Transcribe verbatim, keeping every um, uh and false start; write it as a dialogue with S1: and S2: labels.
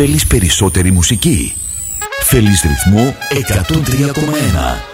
S1: Θέλεις περισσότερη μουσική? Θέλεις ρυθμό εκατόν τρία κόμμα ένα.